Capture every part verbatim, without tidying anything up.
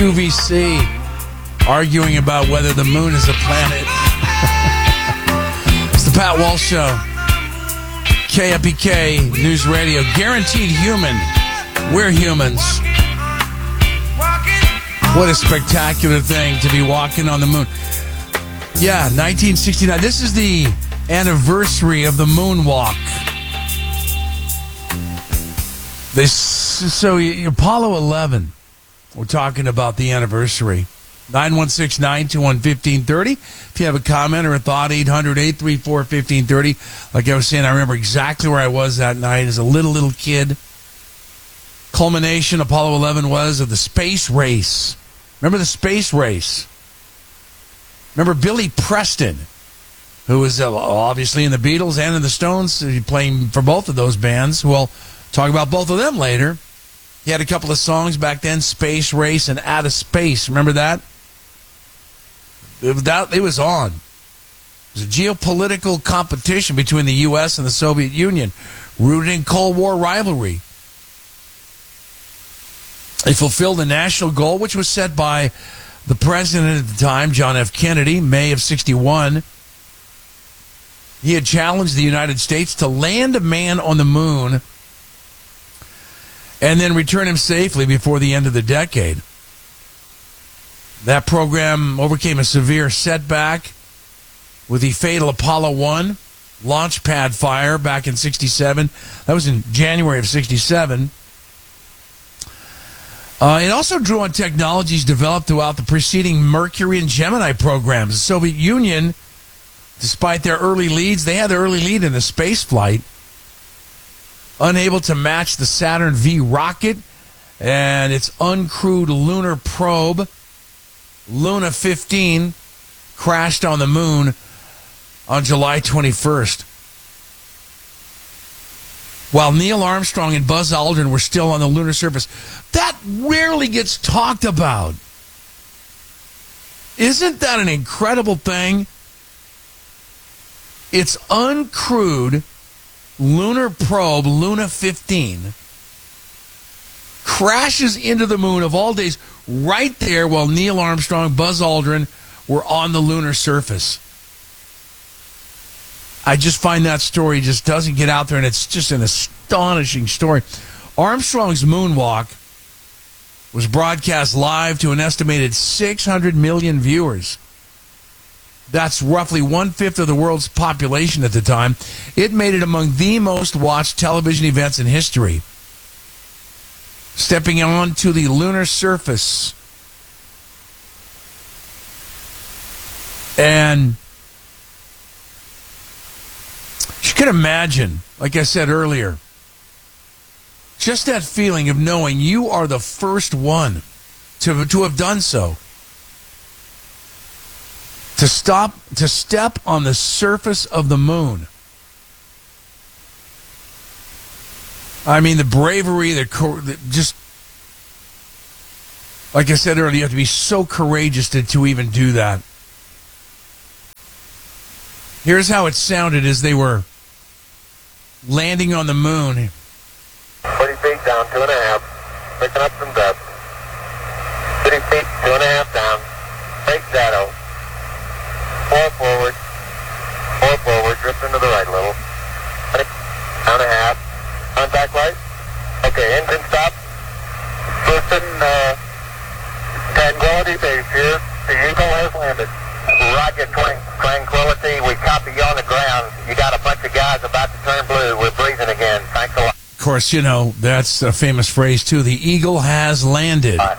Q V C arguing about whether the moon is a planet. It's the Pat Walsh Show. K F B K News Radio. Guaranteed human. We're humans. What a spectacular thing to be walking on the moon. Yeah, nineteen sixty-nine. This is the anniversary of the moonwalk. This, so Apollo eleven, we're talking about the anniversary. nine one six, nine two one, one five three zero. If you have a comment or a thought, eight hundred, eight three four, one five three zero. Like I was saying, I remember exactly where I was that night as a little, little kid. Culmination, Apollo eleven, was of the space race. Remember the space race? Remember Billy Preston, who was uh, obviously in the Beatles and in the Stones, playing for both of those bands. We'll talk about both of them later. He had a couple of songs back then, Space Race and Out of Space. Remember that? It, that, it was on. It was a geopolitical competition between the U S and the Soviet Union, rooted in Cold War rivalry. They fulfilled the national goal, which was set by the president at the time, John F. Kennedy, May of sixty-one. He had challenged the United States to land a man on the moon and then return him safely before the end of the decade. That program overcame a severe setback with the fatal Apollo one launch pad fire back in sixty-seven. That was in January of sixty-seven. Uh, it also drew on technologies developed throughout the preceding Mercury and Gemini programs. The Soviet Union, despite their early leads, they had their early lead in the space flight. Unable to match the Saturn V rocket and its uncrewed lunar probe, Luna fifteen crashed on the moon on July twenty-first. While Neil Armstrong and Buzz Aldrin were still on the lunar surface. That rarely gets talked about. Isn't that an incredible thing? Its uncrewed lunar probe, Luna fifteen, crashes into the moon of all days right there while Neil Armstrong, Buzz Aldrin were on the lunar surface. I just find that story just doesn't get out there, and it's just an astonishing story. Armstrong's moonwalk was broadcast live to an estimated six hundred million viewers. That's roughly one-fifth of the world's population at the time. It made it among the most watched television events in history. Stepping onto the lunar surface. And you can imagine, like I said earlier, just that feeling of knowing you are the first one to, to have done so. To stop, to step on the surface of the moon. I mean, the bravery, the, the just, like I said earlier, you have to be so courageous to, to even do that. Here's how it sounded as they were landing on the moon. twenty feet down, two and a half, picking up some dust. fifty feet, two and a half down, big shadow. Four forward, four forward, drift into the right a little. Down a half, contact light. Okay, engine stop. Houston, uh, Tranquility Base here. The Eagle has landed. Roger, Tranquility, we copy you on the ground. You got a bunch of guys about to turn blue. We're breathing again. Thanks a lot. Of course, you know, that's a famous phrase, too. The Eagle has landed. Right.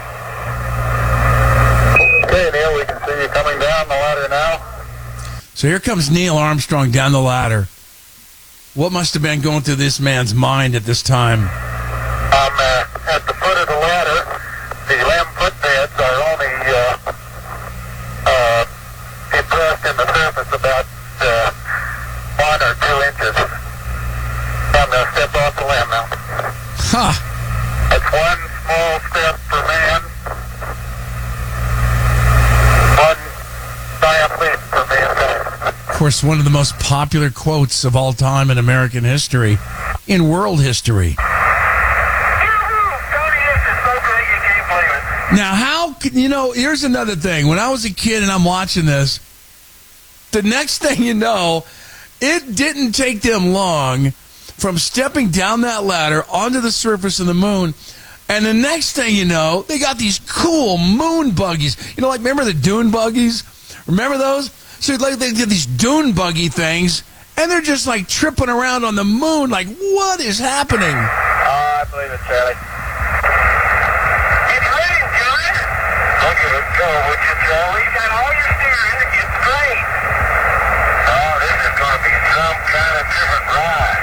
Okay, Neil, we can see you coming down the ladder now. So here comes Neil Armstrong down the ladder. What must have been going through this man's mind at this time? I'm uh, at the foot of the ladder. The limb footbeds are only uh, uh, impressed in the surface about uh, one or two inches. I'm going to step off the limb now. Huh. It's one small step for man, one giant leap for mankind. Of course, one of the most popular quotes of all time in American history, in world history. Tony, this is so great you can't believe it. Now, how can, you know, here's another thing. When I was a kid and I'm watching this, the next thing you know, it didn't take them long from stepping down that ladder onto the surface of the moon. And the next thing you know, they got these cool moon buggies. You know, like, remember the dune buggies? Remember those? So like they did these dune buggy things, and they're just like tripping around on the moon. Like, what is happening? Oh, I believe it, Charlie. Get ready, John. Look at it go, would you, Charlie? You got all your steering. It's great. Oh, this is going to be some kind of different ride.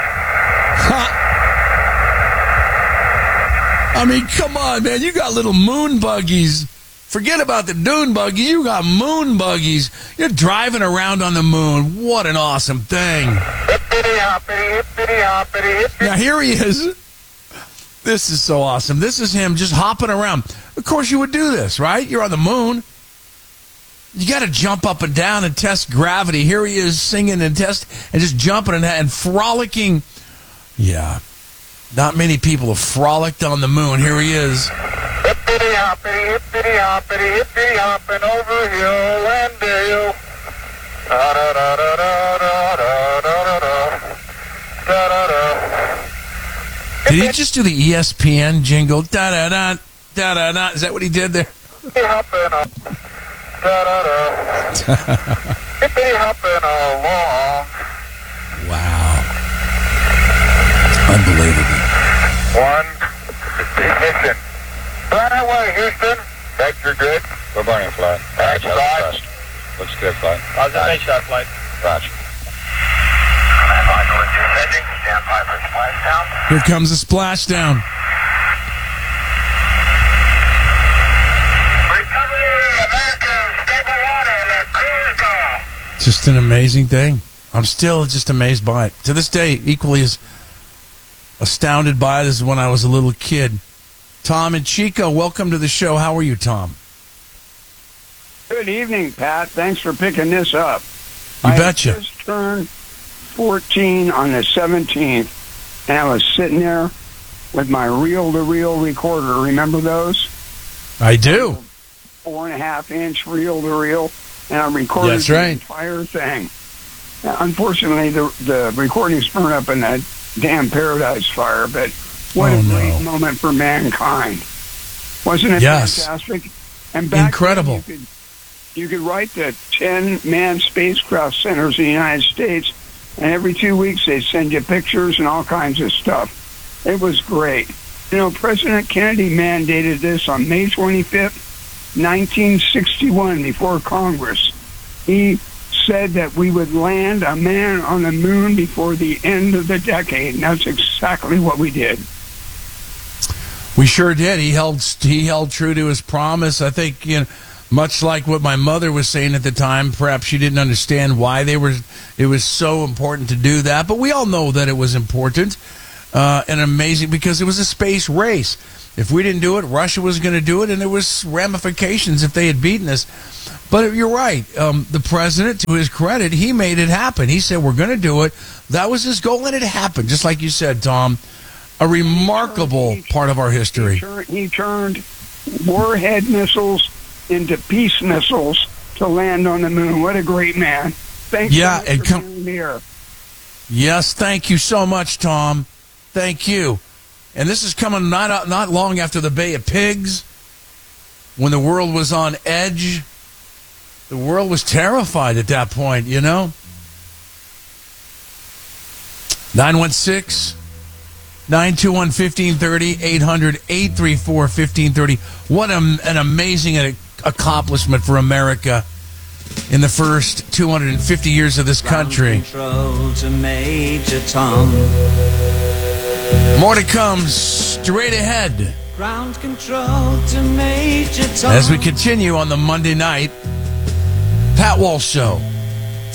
I mean, come on, man. You got little moon buggies. Forget about the dune buggies. You got moon buggies. You're driving around on the moon. What an awesome thing. Hippity hoppity, hippity hoppity, hippity. Now, here he is. This is so awesome. This is him just hopping around. Of course, you would do this, right? You're on the moon. You got to jump up and down and test gravity. Here he is singing and test and just jumping and, and frolicking. Yeah. Not many people have frolicked on the moon. Here he is. Hippity hoppity, hippity hoppity, hippity hopping over hill and dale. Da da da da da da da da da da da. Did he just do the E S P N jingle? Da da da da da da. Is that what he did there? Hippity hopping, da da da. Hippity hopping along. Wow. Unbelievable. One, ignition. Fly away, Houston. Vector good. We're burning flight. That's flight. Looks good, flight. How's the base shot flight? Roger. Stand by for splashdown. Here comes the splashdown. Recovery, America, stable water, the cruise call. Just an amazing thing. I'm still just amazed by it. To this day, equally as astounded by it as when I was a little kid. Tom and Chico, welcome to the show. How are you, Tom? Good evening, Pat. Thanks for picking this up. You I betcha. just turned fourteen on the seventeenth, and I was sitting there with my reel-to-reel recorder. Remember those? I do. Four and a half inch reel-to-reel, and I recorded That's the right. entire thing. Now, unfortunately, the the recordings burned up in that damn Paradise Fire, but what Oh, a great no. moment for mankind. Wasn't it Yes. fantastic? And back Incredible. then you could, you could write the ten manned spacecraft centers in the United States, and every two weeks they'd send you pictures and all kinds of stuff. It was great. You know, President Kennedy mandated this on May twenty-fifth, nineteen sixty-one, before Congress. He said that we would land a man on the moon before the end of the decade, and that's exactly what we did. We sure did. He held he held true to his promise. I think, you know, much like what my mother was saying at the time, perhaps she didn't understand why they were. It was so important to do that, but we all know that it was important uh, and amazing because it was a space race. If we didn't do it, Russia was going to do it, and there was ramifications if they had beaten us. But you're right. Um, the president, to his credit, he made it happen. He said, we're going to do it. That was his goal, and it happened. Just like you said, Tom, a remarkable He- part of our history. He turned, he turned warhead missiles into peace missiles to land on the moon. What a great man. Thanks Yeah, so much and for come- being here. Yes, thank you so much, Tom. Thank you. And this is coming not not long after the Bay of Pigs, when the world was on edge. The world was terrified at that point, you know? nine one six, nine two one, one five three zero, eight hundred, eight three four, one five three zero. What a, an amazing accomplishment for America in the first two hundred fifty years of this country. Control to Major Tom. More to come straight ahead Ground control to Major Tom. as we continue on the Monday night Pat Walsh Show.